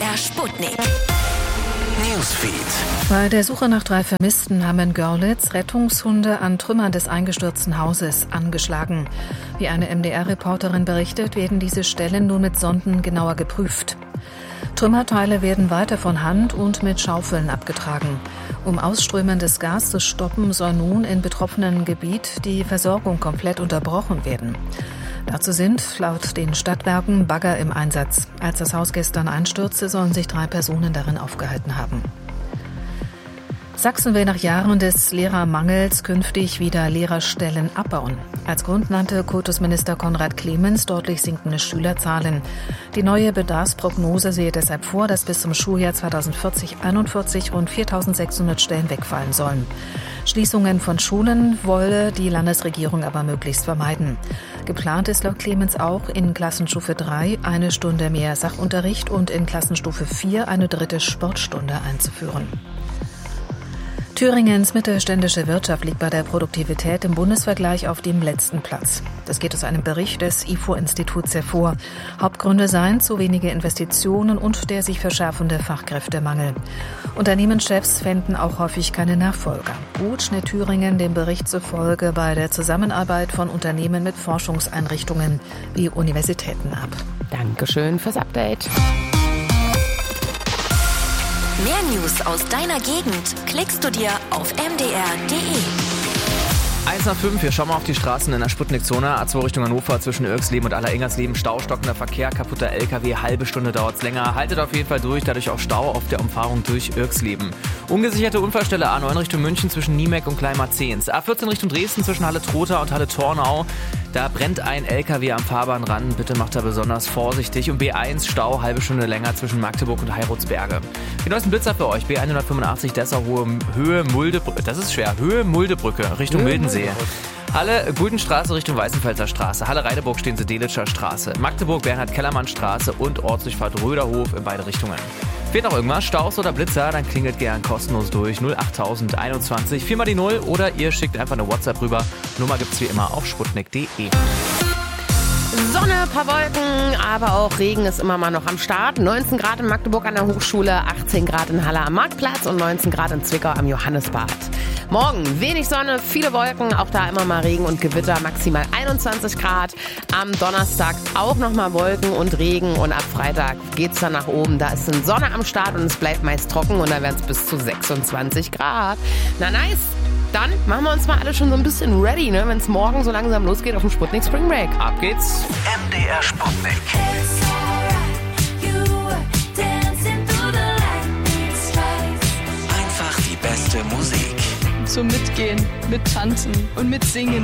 MDR Sputnik Newsfeed. Bei der Suche nach 3 Vermissten haben in Görlitz Rettungshunde an Trümmern des eingestürzten Hauses angeschlagen. Wie eine MDR-Reporterin berichtet, werden diese Stellen nun mit Sonden genauer geprüft. Trümmerteile werden weiter von Hand und mit Schaufeln abgetragen. Um ausströmendes Gas zu stoppen, soll nun in betroffenen Gebiet die Versorgung komplett unterbrochen werden. Dazu sind laut den Stadtwerken Bagger im Einsatz. Als das Haus gestern einstürzte, sollen sich 3 Personen darin aufgehalten haben. Sachsen will nach Jahren des Lehrermangels künftig wieder Lehrerstellen abbauen. Als Grund nannte Kultusminister Konrad Clemens deutlich sinkende Schülerzahlen. Die neue Bedarfsprognose sehe deshalb vor, dass bis zum Schuljahr 2040/41 rund 4.600 Stellen wegfallen sollen. Schließungen von Schulen wolle die Landesregierung aber möglichst vermeiden. Geplant ist laut Clemens auch, in Klassenstufe 3 eine Stunde mehr Sachunterricht und in Klassenstufe 4 eine 3. Sportstunde einzuführen. Thüringens mittelständische Wirtschaft liegt bei der Produktivität im Bundesvergleich auf dem letzten Platz. Das geht aus einem Bericht des IFO-Instituts hervor. Hauptgründe seien zu wenige Investitionen und der sich verschärfende Fachkräftemangel. Unternehmenschefs fänden auch häufig keine Nachfolger. Gut schnitt Thüringen dem Bericht zufolge bei der Zusammenarbeit von Unternehmen mit Forschungseinrichtungen wie Universitäten ab. Dankeschön fürs Update. Mehr News aus deiner Gegend klickst du dir auf mdr.de. 1 nach 5, wir schauen mal auf die Straßen in der Sputnik-Zone. A2 Richtung Hannover zwischen Irxleben und Allerengersleben. Stau, stockender Verkehr, kaputter LKW, halbe Stunde dauert's länger. Haltet auf jeden Fall durch, dadurch auch Stau auf der Umfahrung durch Irxleben. Ungesicherte Unfallstelle A9 Richtung München zwischen Niemeck und Kleinmarzehns. A14 Richtung Dresden zwischen Halle-Trotha und Halle-Tornau. Da brennt ein LKW am Fahrbahnrand. Bitte macht da besonders vorsichtig. Und B1 Stau, halbe Stunde länger zwischen Magdeburg und Heiratsberge. Die neuesten Blitzer für euch. B185 Dessau Höhe Muldebrücke. Das ist schwer. Höhe Muldebrücke Richtung Mildensee. Halle Guldenstraße Richtung Weißenfelser Straße. Halle Reideburg stehen Sie Delitscher Straße. Magdeburg Bernhard-Kellermann Straße und Ortsdurchfahrt Röderhof in beide Richtungen. Fehlt noch irgendwas, Staus oder Blitzer, dann klingelt gern kostenlos durch 08021 4 mal die 0 oder ihr schickt einfach eine WhatsApp rüber. Nummer gibt's wie immer auf sputnik.de. Sonne, paar Wolken, aber auch Regen ist immer mal noch am Start. 19 Grad in Magdeburg an der Hochschule, 18 Grad in Halle am Marktplatz und 19 Grad in Zwickau am Johannesbad. Morgen wenig Sonne, viele Wolken, auch da immer mal Regen und Gewitter, maximal 21 Grad. Am Donnerstag auch nochmal Wolken und Regen und ab Freitag geht's dann nach oben. Da ist dann Sonne am Start und es bleibt meist trocken und da werden es bis zu 26 Grad. Na nice! Dann machen wir uns mal alle schon so ein bisschen ready, ne, wenn es morgen so langsam losgeht auf dem Sputnik Spring Break. Ab geht's. MDR Sputnik. Einfach die beste Musik. Zum Mitgehen, Mittanzen und Mitsingen.